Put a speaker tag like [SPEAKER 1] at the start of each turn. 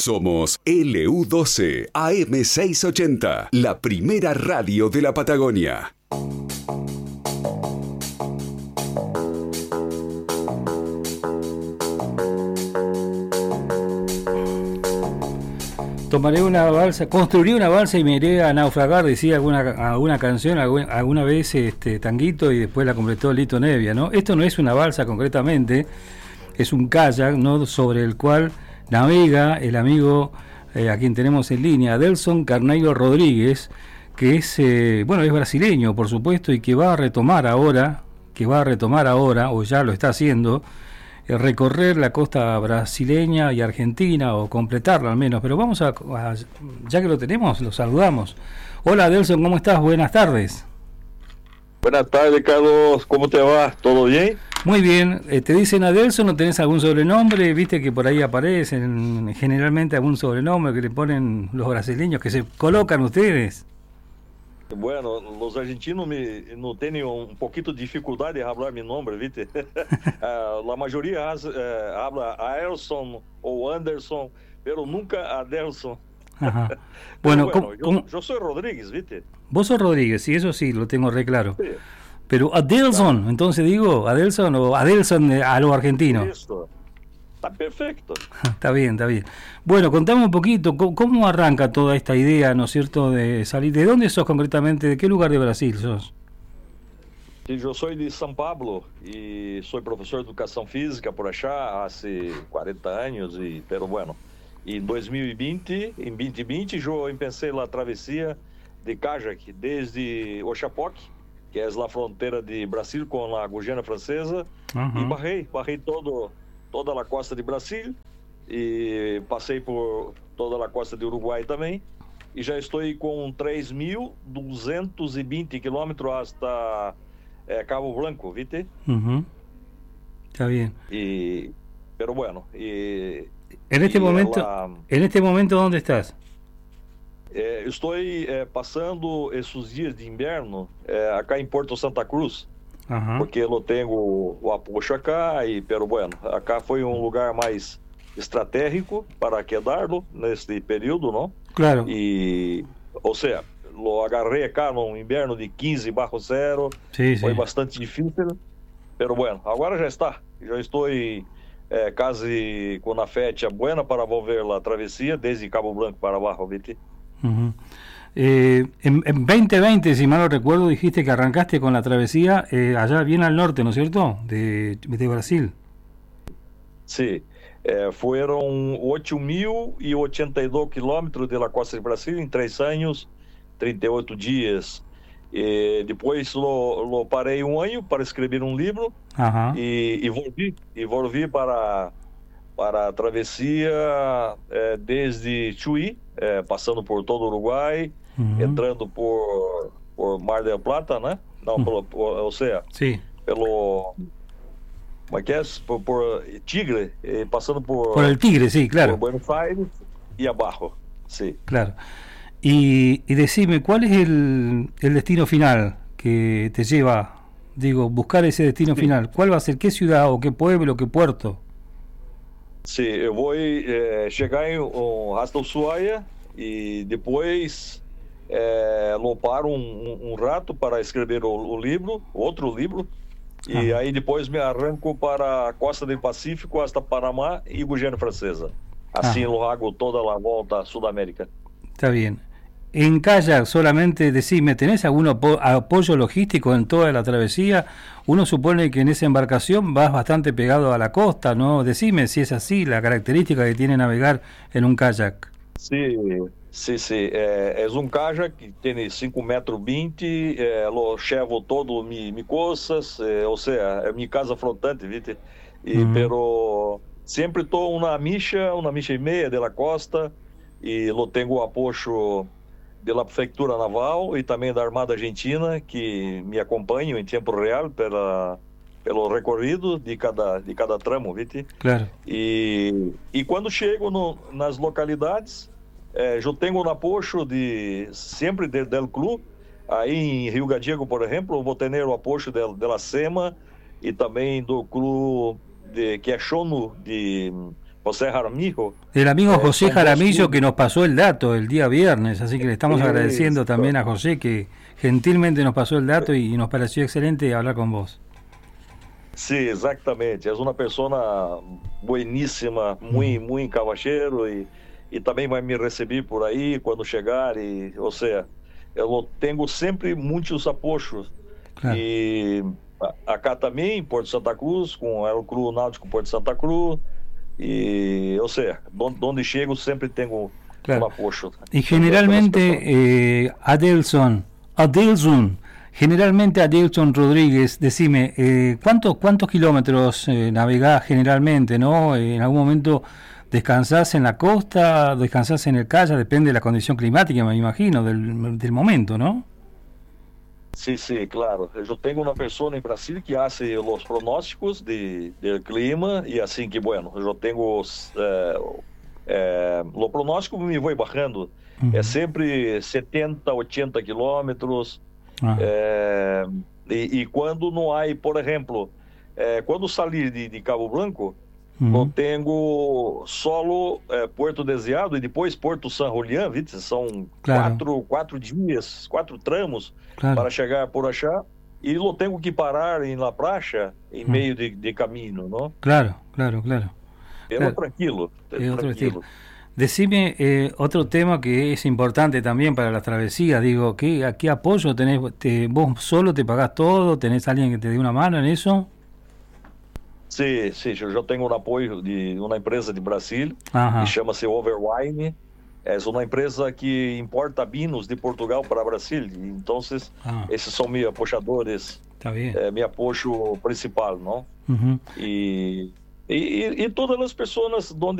[SPEAKER 1] Somos LU12 AM680, la primera radio de la Patagonia.
[SPEAKER 2] Tomaré una balsa, construiré una balsa y me iré a naufragar, decía alguna canción, alguna vez Tanguito, y después la completó Lito Nevia, ¿no? Esto no es una balsa concretamente, es un kayak, ¿no?, sobre el cual navega el amigo a quien tenemos en línea, Adelson Carneiro Rodríguez, que es es brasileño, por supuesto, y que va a retomar ahora, o ya lo está haciendo, recorrer la costa brasileña y argentina, o completarla al menos. Pero vamos a ya que lo tenemos, lo saludamos. Hola Adelson, ¿cómo estás? Buenas tardes.
[SPEAKER 3] Buenas tardes, Carlos, ¿cómo te va? ¿Todo bien?
[SPEAKER 2] Muy bien. ¿Te dicen Adelson o tenés algún sobrenombre? Viste que por ahí aparecen generalmente algún sobrenombre que le ponen los brasileños, que se colocan ustedes.
[SPEAKER 3] Bueno, los argentinos no tienen un poquito de dificultad de hablar mi nombre, ¿viste? La mayoría habla Adelson o Anderson, pero nunca Adelson.
[SPEAKER 2] Ajá.
[SPEAKER 3] Bueno, yo soy Rodríguez, ¿viste?
[SPEAKER 2] Vos sos Rodríguez, sí, eso sí, lo tengo re claro.
[SPEAKER 3] Sí.
[SPEAKER 2] Pero Adelson, claro. Entonces digo, Adelson o Adelson a lo argentino.
[SPEAKER 3] Eso. Está perfecto.
[SPEAKER 2] Está bien. Bueno, contame un poquito, ¿cómo arranca toda esta idea, ¿no es cierto?, de salir? ¿De dónde sos concretamente? ¿De qué lugar de Brasil sos?
[SPEAKER 3] Sí, yo soy de São Paulo y soy profesor de educación física por allá hace 40 años, pero bueno, en 2020 yo empecé la travesía de kayak desde Oxapoque, que es la frontera de Brasil con la Guiana Francesa, y bajé toda la costa de Brasil y pasé por toda la costa de Uruguay también, y ya estoy con 3.220 kilómetros hasta Cabo Blanco, ¿viste?
[SPEAKER 2] Está bien.
[SPEAKER 3] Pero bueno.
[SPEAKER 2] En este momento, ¿dónde estás?
[SPEAKER 3] Estoy pasando esos días de invierno acá en Puerto Santa Cruz, porque eu tenho o apoio acá, pero bueno, acá foi lugar mais estratégico para quedarlo neste período, ¿no?
[SPEAKER 2] Claro.
[SPEAKER 3] Ou seja, lo agarrei acá no inverno de 15/0, foi bastante difícil, pero bueno, agora já estou quase com a fecha buena para volver a travessia desde Cabo Blanco para abaixo, ¿viste?
[SPEAKER 2] En 2020, si mal no recuerdo, dijiste que arrancaste con la travesía allá bien al norte, ¿no es cierto?, de Brasil.
[SPEAKER 3] Sí, fueron 8.082 kilómetros de la costa de Brasil en 3 años, 38 días. Depois lo parei año para escrever un libro y volví para a travessia desde Chuí, passando por todo o Uruguai, entrando por Mar del Plata, né? Não, ou seja, pelo... Como é que é? Por Tigre, passando por
[SPEAKER 2] el Tigre, sí, claro.
[SPEAKER 3] Por Buenos Aires y abajo, sí.
[SPEAKER 2] Claro. Y decime, ¿cuál es el destino final que te lleva, buscar ese destino final? ¿Cuál va a ser? ¿Qué ciudad o qué pueblo, qué puerto?
[SPEAKER 3] Sim, eu vou chegar em hasta Ushuaia e depois lo paro um rato para escrever outro livro, e aí depois me arranco para a costa do Pacífico, hasta Panamá e Guiana Francesa. Assim lo hago toda a volta a Sudamérica.
[SPEAKER 2] Está bien. En kayak solamente, decime, ¿tenés algún apoyo logístico en toda la travesía? Uno supone que en esa embarcación vas bastante pegado a la costa, ¿no? Decime si es así, la característica que tiene navegar en un kayak.
[SPEAKER 3] Sí. É kayak que tem 5,20 m, lo chevo todo mi cosas, ou seja, é minha casa flotante, ¿viste? Pero sempre estou uma milha e meia de la costa, e lo tenho o apoio da Prefeitura Naval e também da Armada Argentina, que me acompanham em tempo real pelo recorrido de cada tramo, ¿viste?
[SPEAKER 2] Claro.
[SPEAKER 3] E quando chego nas localidades, eu tenho o apoio sempre do clube. Aí em Rio Gadiego, por exemplo, vou ter o apoio da SEMA e também do clube que é Chono de José Jaramillo.
[SPEAKER 2] El amigo José
[SPEAKER 3] son dos
[SPEAKER 2] Jaramillo
[SPEAKER 3] clubes.
[SPEAKER 2] que nos pasó el dato el día viernes, así que le estamos agradeciendo
[SPEAKER 3] Eso.
[SPEAKER 2] también a José que gentilmente nos pasó el dato y nos pareció excelente hablar con vos.
[SPEAKER 3] Sí, exactamente. Es una persona buenísima, muy caballero y también va me recibir por ahí cuando llegar. Y, o sea, yo tengo siempre muchos apoyos.
[SPEAKER 2] Claro.
[SPEAKER 3] E acá também, em Porto Santa Cruz, com o Aeroclube Náutico Porto Santa Cruz. E, ou seja, onde chego sempre tenho
[SPEAKER 2] Claro.
[SPEAKER 3] um apoio.
[SPEAKER 2] Y generalmente, Adelson, generalmente Adelson Rodríguez, decime, ¿cuántos kilómetros navegás generalmente, no? En algún momento descansás en la costa, descansás en el kayak, depende de la condición climática, me imagino, del momento, ¿no?
[SPEAKER 3] Sim, sim, claro. Eu tenho uma pessoa em Brasília que hace os pronósticos do clima e assim que, bueno, eu tenho o pronóstico me vou bajando. É sempre 70, 80 quilômetros. E quando não há, por exemplo, quando sair de Cabo Branco, eu tenho solo Porto Desviado e depois Porto San Julián, viste? São quatro dias, 4 tramos para chegar por achá. E eu tenho que parar em La Praia, em meio de caminho, não?
[SPEAKER 2] Claro.
[SPEAKER 3] Pero tranquilo.
[SPEAKER 2] Otro estilo. Decime otro tema que es importante también para la travesía, digo, ¿qué apoyo tenés? ¿Vos solo te pagás todo? ¿Tenés alguien que te dé una mano en eso?
[SPEAKER 3] Sim, eu já tenho um apoio de uma empresa de Brasília, que chama-se Overwine. É uma empresa que importa vinos de Portugal para Brasília. Então, esses são meus apoiadores, meu apoio principal, não? E todas as pessoas onde